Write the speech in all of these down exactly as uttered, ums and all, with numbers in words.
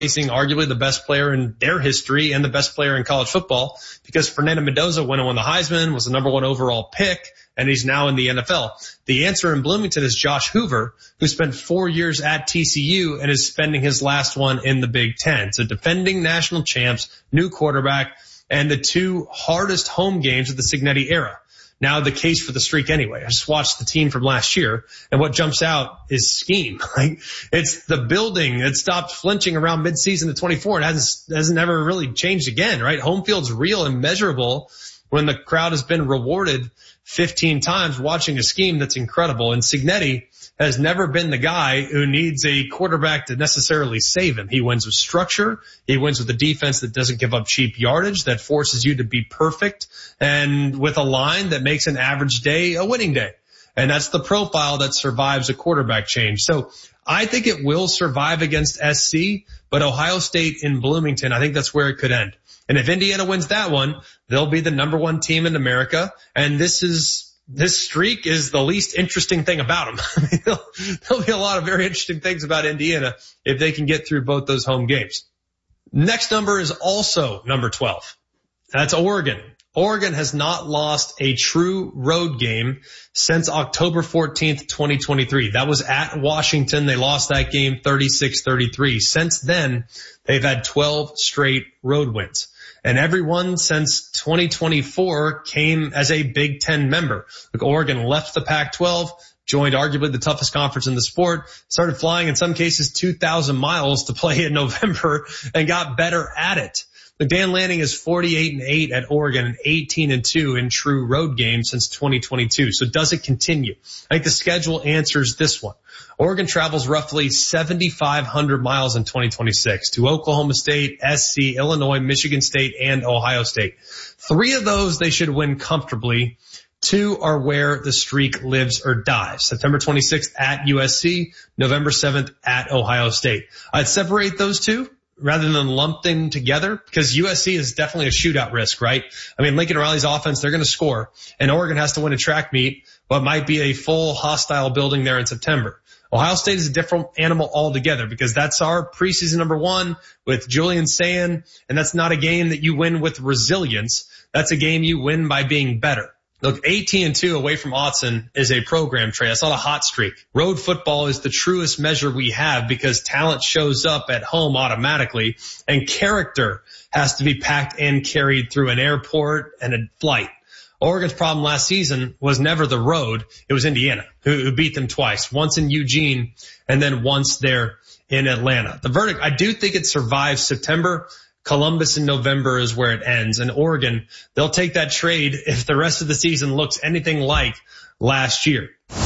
facing arguably the best player in their history and the best player in college football, because Fernando Mendoza went and won the Heisman, was the number one overall pick, and he's now in the N F L. The answer in Bloomington is Josh Hoover, who spent four years at T C U and is spending his last one in the Big Ten. So defending national champs, new quarterback, and the two hardest home games of the Cignetti era. Now the case for the streak anyway. I just watched the team from last year, and what jumps out is scheme. Like, it's the building that stopped flinching around midseason to twenty-four. It hasn't, hasn't ever really changed again, right? Home field's real and measurable when the crowd has been rewarded fifteen times watching a scheme that's incredible. And Cignetti has never been the guy who needs a quarterback to necessarily save him. He wins with structure. He wins with a defense that doesn't give up cheap yardage, that forces you to be perfect, and with a line that makes an average day a winning day. And that's the profile that survives a quarterback change. So I think it will survive against S C, but Ohio State in Bloomington, I think that's where it could end. And if Indiana wins that one, they'll be the number one team in America. And this is, this streak is the least interesting thing about them. I mean, there'll, there'll be a lot of very interesting things about Indiana if they can get through both those home games. Next number is also number twelve. That's Oregon. Oregon has not lost a true road game since October fourteenth, twenty twenty-three. That was at Washington. They lost that game thirty-six thirty-three. Since then, they've had twelve straight road wins. And every one since twenty twenty-four came as a Big Ten member. Look, Oregon left the Pac twelve, joined arguably the toughest conference in the sport, started flying in some cases two thousand miles to play in November, and got better at it. Look, Dan Lanning is forty-eight and eight at Oregon and eighteen and two in true road games since twenty twenty-two. So does it continue? I think the schedule answers this one. Oregon travels roughly seventy-five hundred miles in twenty twenty-six to Oklahoma State, S C, Illinois, Michigan State, and Ohio State. Three of those they should win comfortably. Two are where the streak lives or dies. September twenty-sixth at U S C, November seventh at Ohio State. I'd separate those two rather than lump them together, because U S C is definitely a shootout risk, right? I mean, Lincoln Riley's offense, they're going to score, and Oregon has to win a track meet, but might be a full hostile building there in September. Ohio State is a different animal altogether, because that's our preseason number one with Julian Sayin, and that's not a game that you win with resilience. That's a game you win by being better. Look, eighteen and two away from Autzen is a program trade. That's not a hot streak. Road football is the truest measure we have, because talent shows up at home automatically, and character has to be packed and carried through an airport and a flight. Oregon's problem last season was never the road. It was Indiana, who, who beat them twice, once in Eugene and then once there in Atlanta. The verdict, I do think it survives September. Columbus in November is where it ends. And Oregon, they'll take that trade if the rest of the season looks anything like last year.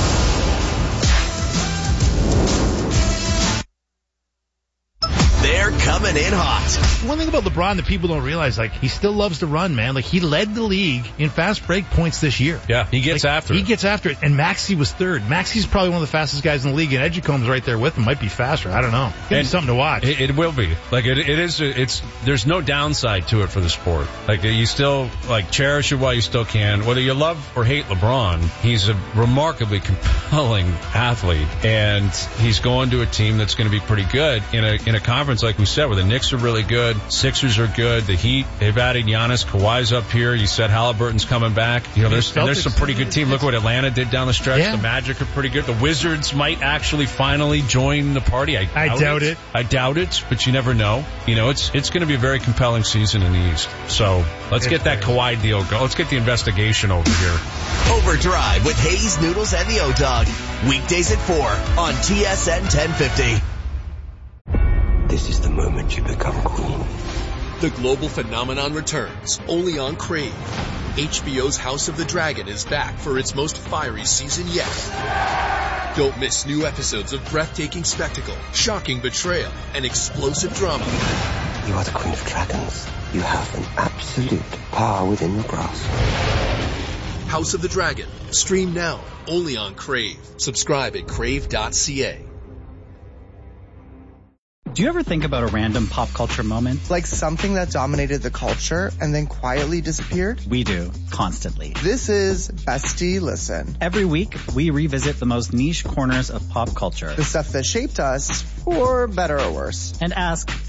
They're coming in hot. One thing about LeBron that people don't realize, like, he still loves to run, man. Like, he led the league in fast break points this year. Yeah, he gets like, after he it. He gets after it. And Maxey was third. Maxey's probably one of the fastest guys in the league, and Edgecombe's right there with him. Might be faster. I don't know. It's gonna be something to watch. It, it will be. Like, it, it is, it's, there's no downside to it for the sport. Like, you still, like, cherish it while you still can. Whether you love or hate LeBron, he's a remarkably compelling athlete, and he's going to a team that's going to be pretty good in a, in a conference, like we said, where the Knicks are really good, Sixers are good, the Heat, they've added Giannis, Kawhi's up here, you said Halliburton's coming back. You know, there's, there's some pretty good team. Look what Atlanta did down the stretch. Yeah. The Magic are pretty good. The Wizards might actually finally join the party. I doubt, I doubt it. it. I doubt it, but you never know. You know, it's, it's going to be a very compelling season in the East. So let's get that Kawhi deal going. Let's get the investigation over here. Overdrive with Hayes, Noodles, and the O-Dog. Weekdays at four on T S N ten fifty. This is the moment you become queen. The global phenomenon returns, only on Crave. H B O's House of the Dragon is back for its most fiery season yet. Don't miss new episodes of breathtaking spectacle, shocking betrayal, and explosive drama. You are the Queen of Dragons. You have an absolute power within your grasp. House of the Dragon. Stream now, only on Crave. Subscribe at crave dot c a. Do you ever think about a random pop culture moment? Like something that dominated the culture and then quietly disappeared? We do, constantly. This is Bestie Listen. Every week, we revisit the most niche corners of pop culture. The stuff that shaped us, for better or worse. And ask,